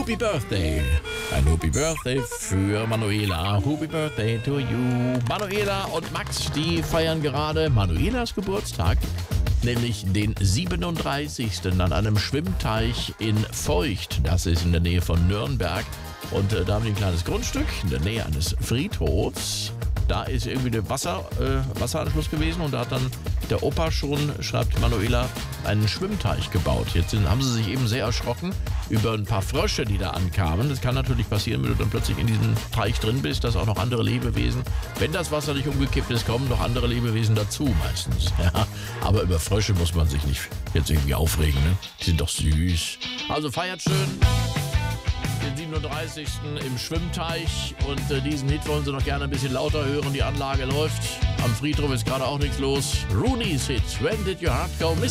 Happy Birthday. Ein Happy Birthday für Manuela. Happy Birthday to you. Manuela und Max, die feiern gerade Manuelas Geburtstag, nämlich den 37. an einem Schwimmteich in Feucht. Das ist in der Nähe von Nürnberg. Und da haben die ein kleines Grundstück in der Nähe eines Friedhofs. Da ist irgendwie der Wasseranschluss gewesen und da hat dann der Opa schon, schreibt Manuela, einen Schwimmteich gebaut. Jetzt haben sie sich eben sehr erschrocken über ein paar Frösche, die da ankamen. Das kann natürlich passieren, wenn du dann plötzlich in diesem Teich drin bist, dass auch noch andere Lebewesen, wenn das Wasser nicht umgekippt ist, kommen noch andere Lebewesen dazu meistens. Ja, aber über Frösche muss man sich nicht jetzt irgendwie aufregen, ne? Die sind doch süß. Also feiert schön den 37. im Schwimmteich und diesen Hit wollen sie noch gerne ein bisschen lauter hören. Die Anlage läuft. Am Friedhof ist gerade auch nichts los. Rooney's Hit, When Did Your Heart Go Missing?